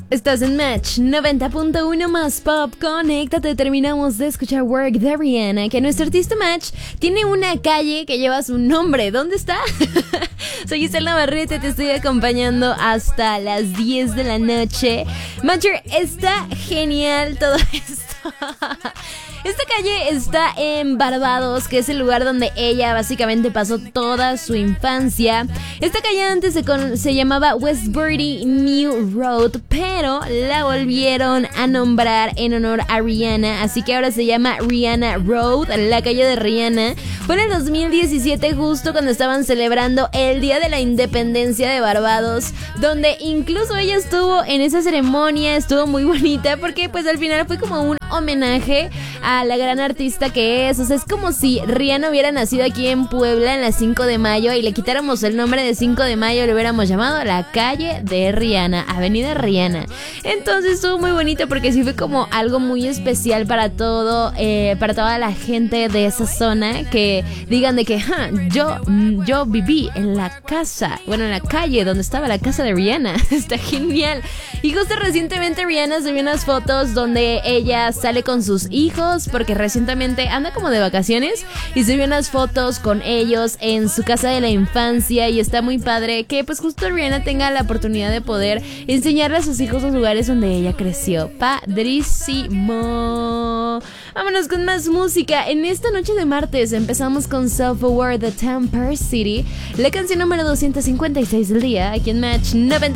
Estás en Match 90.1 más pop. Conéctate, terminamos de escuchar Work de Rihanna, que nuestro artista Match tiene una calle que lleva su nombre. ¿Dónde está? Soy Gisela Navarrete, te estoy acompañando hasta las 10 de la noche. Matcher, está genial todo esto. Esta calle está en Barbados, que es el lugar donde ella básicamente pasó toda su infancia. Esta calle antes se llamaba Westbury New Road, pero la volvieron a nombrar en honor a Rihanna, así que ahora se llama Rihanna Road, la calle de Rihanna. Fue en el 2017, justo cuando estaban celebrando el Día de la Independencia de Barbados, donde incluso ella estuvo en esa ceremonia. Estuvo muy bonita porque pues al final fue como un homenaje a la gran artista que es. O sea, es como si Rihanna hubiera nacido aquí en Puebla en la 5 de mayo y le quitáramos el nombre de 5 de mayo, le hubiéramos llamado la calle de Rihanna, Avenida Rihanna. Entonces estuvo muy bonito porque sí fue como algo muy especial para para toda la gente de esa zona, que digan de que yo viví en la casa, bueno, en la calle donde estaba la casa de Rihanna. Está genial. Y justo recientemente Rihanna subió unas fotos donde ella sale con sus hijos, porque recientemente anda como de vacaciones, y subió unas fotos con ellos en su casa de la infancia, y está muy padre que pues justo Rihanna tenga la oportunidad de poder enseñarle a sus hijos los lugares donde ella creció. Padrísimo. Vámonos con más música. En esta noche de martes empezamos con Self-Aware de Tamper City, la canción número 256 del día, aquí en Match 90.